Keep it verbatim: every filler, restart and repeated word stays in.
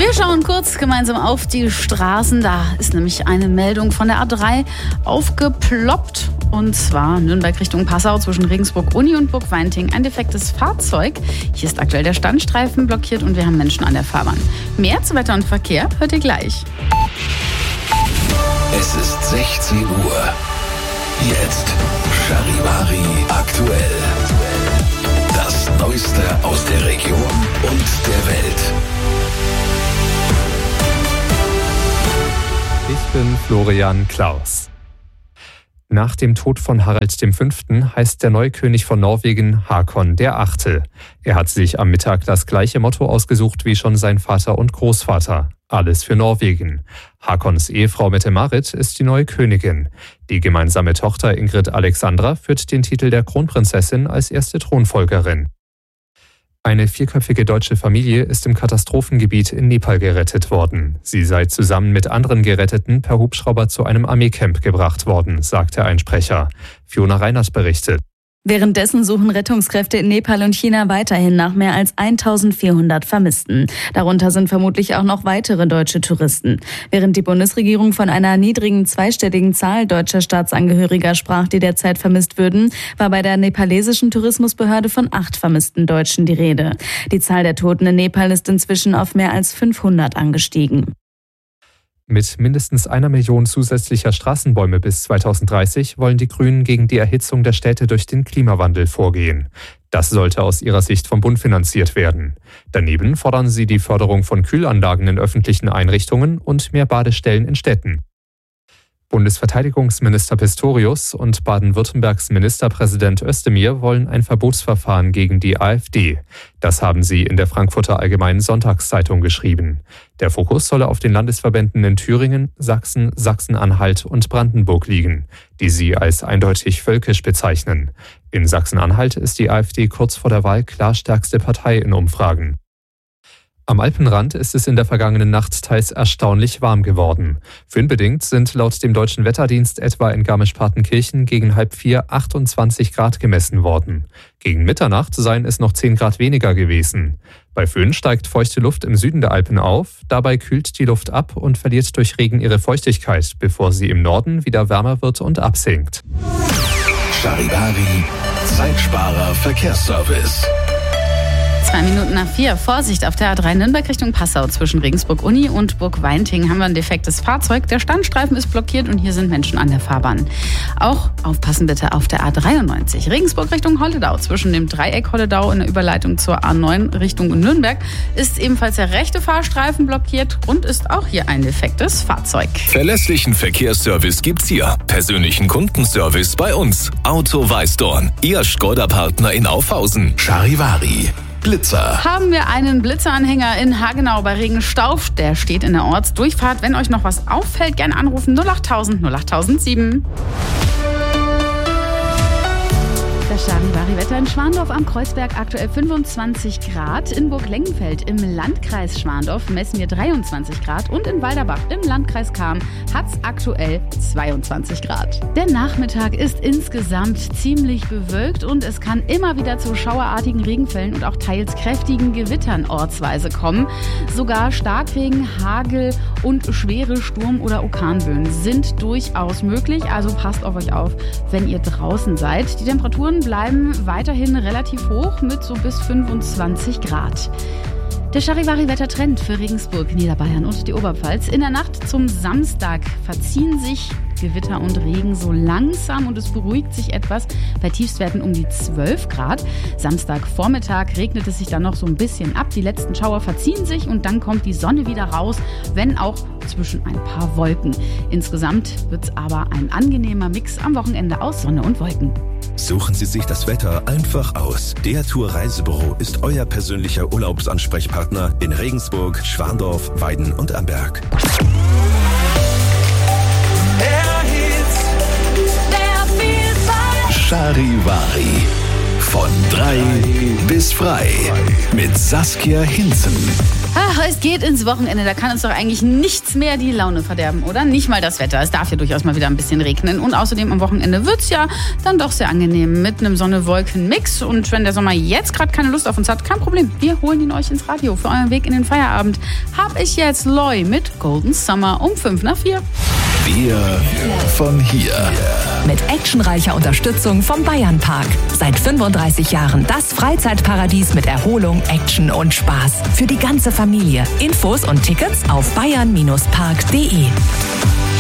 Wir schauen kurz gemeinsam auf die Straßen. Da ist nämlich eine Meldung von der A drei aufgeploppt. Und zwar Nürnberg Richtung Passau zwischen Regensburg-Uni und Burg-Weinting. Ein defektes Fahrzeug. Hier ist aktuell der Standstreifen blockiert und wir haben Menschen an der Fahrbahn. Mehr zu Wetter und Verkehr hört ihr gleich. Es ist sechzehn Uhr. Jetzt Charivari aktuell. Das Neueste aus der Region und der Welt. Ich bin Florian Klaus. Nach dem Tod von Harald der Fünfte heißt der neue König von Norwegen Håkon der Achte. Er hat sich am Mittag das gleiche Motto ausgesucht wie schon sein Vater und Großvater. Alles für Norwegen. Håkons Ehefrau Mette-Marit ist die neue Königin. Die gemeinsame Tochter Ingrid Alexandra führt den Titel der Kronprinzessin als erste Thronfolgerin. Eine vierköpfige deutsche Familie ist im Katastrophengebiet in Nepal gerettet worden. Sie sei zusammen mit anderen Geretteten per Hubschrauber zu einem Armeecamp gebracht worden, sagte ein Sprecher. Fiona Reiners berichtet. Währenddessen suchen Rettungskräfte in Nepal und China weiterhin nach mehr als eintausendvierhundert Vermissten. Darunter sind vermutlich auch noch weitere deutsche Touristen. Während die Bundesregierung von einer niedrigen zweistelligen Zahl deutscher Staatsangehöriger sprach, die derzeit vermisst würden, war bei der nepalesischen Tourismusbehörde von acht vermissten Deutschen die Rede. Die Zahl der Toten in Nepal ist inzwischen auf mehr als fünfhundert angestiegen. Mit mindestens einer Million zusätzlicher Straßenbäume bis zweitausenddreißig wollen die Grünen gegen die Erhitzung der Städte durch den Klimawandel vorgehen. Das sollte aus ihrer Sicht vom Bund finanziert werden. Daneben fordern sie die Förderung von Kühlanlagen in öffentlichen Einrichtungen und mehr Badestellen in Städten. Bundesverteidigungsminister Pistorius und Baden-Württembergs Ministerpräsident Özdemir wollen ein Verbotsverfahren gegen die AfD. Das haben sie in der Frankfurter Allgemeinen Sonntagszeitung geschrieben. Der Fokus solle auf den Landesverbänden in Thüringen, Sachsen, Sachsen-Anhalt und Brandenburg liegen, die sie als eindeutig völkisch bezeichnen. In Sachsen-Anhalt ist die AfD kurz vor der Wahl klar stärkste Partei in Umfragen. Am Alpenrand ist es in der vergangenen Nacht teils erstaunlich warm geworden. Föhnbedingt sind laut dem Deutschen Wetterdienst etwa in Garmisch-Partenkirchen gegen halb vier achtundzwanzig Grad gemessen worden. Gegen Mitternacht seien es noch zehn Grad weniger gewesen. Bei Föhn steigt feuchte Luft im Süden der Alpen auf, dabei kühlt die Luft ab und verliert durch Regen ihre Feuchtigkeit, bevor sie im Norden wieder wärmer wird und absinkt. Charivari, Zeitsparer Verkehrsservice. Zwei Minuten nach vier. Vorsicht, auf der A drei Nürnberg Richtung Passau zwischen Regensburg-Uni und Burg-Weinting haben wir ein defektes Fahrzeug. Der Standstreifen ist blockiert und hier sind Menschen an der Fahrbahn. Auch aufpassen bitte auf der A dreiundneunzig. Regensburg Richtung Holledau zwischen dem Dreieck Holledau in der Überleitung zur A neun Richtung Nürnberg ist ebenfalls der rechte Fahrstreifen blockiert. Grund ist auch hier ein defektes Fahrzeug. Verlässlichen Verkehrsservice gibt's hier. Persönlichen Kundenservice bei uns. Auto Weißdorn. Ihr Skoda-Partner in Aufhausen. Charivari. Blitzer. Haben wir einen Blitzeranhänger in Hagenau bei Regenstauf. Der steht in der Ortsdurchfahrt. Wenn euch noch was auffällt, gerne anrufen null achttausend null achttausendsieben. Das Charivari-Wetter in Schwandorf am Kreuzberg aktuell fünfundzwanzig Grad. In Burg-Lengenfeld im Landkreis Schwandorf messen wir dreiundzwanzig Grad. Und in Walderbach im Landkreis Cham hat es aktuell zweiundzwanzig Grad. Der Nachmittag ist insgesamt ziemlich bewölkt und es kann immer wieder zu schauerartigen Regenfällen und auch teils kräftigen Gewittern ortsweise kommen. Sogar Starkregen, Hagel und schwere Sturm- oder Orkanböen sind durchaus möglich. Also passt auf euch auf, wenn ihr draußen seid. Die Temperaturen bleiben weiterhin relativ hoch mit so bis fünfundzwanzig Grad. Der Charivari-Wettertrend für Regensburg, Niederbayern und die Oberpfalz. In der Nacht zum Samstag verziehen sich Gewitter und Regen so langsam und es beruhigt sich etwas bei Tiefstwerten um die zwölf Grad. Samstagvormittag regnet es sich dann noch so ein bisschen ab. Die letzten Schauer verziehen sich und dann kommt die Sonne wieder raus, wenn auch zwischen ein paar Wolken. Insgesamt wird es aber ein angenehmer Mix am Wochenende aus Sonne und Wolken. Suchen Sie sich das Wetter einfach aus. Der Tour Reisebüro ist euer persönlicher Urlaubsansprechpartner in Regensburg, Schwandorf, Weiden und Amberg. Charivari. Von drei bis frei mit Saskia Hinzen. Ach, es geht ins Wochenende, da kann uns doch eigentlich nichts mehr die Laune verderben, oder? Nicht mal das Wetter, es darf ja durchaus mal wieder ein bisschen regnen. Und außerdem am Wochenende wird's ja dann doch sehr angenehm mit einem Sonne-Wolken-Mix. Und wenn der Sommer jetzt gerade keine Lust auf uns hat, kein Problem, wir holen ihn euch ins Radio. Für euren Weg in den Feierabend habe ich jetzt Loy mit Golden Summer um fünf nach vier. Wir von hier. Mit actionreicher Unterstützung vom Bayernpark. Seit fünfunddreißig Jahren das Freizeitparadies mit Erholung, Action und Spaß. Für die ganze Familie. Infos und Tickets auf bayern Bindestrich park punkt de.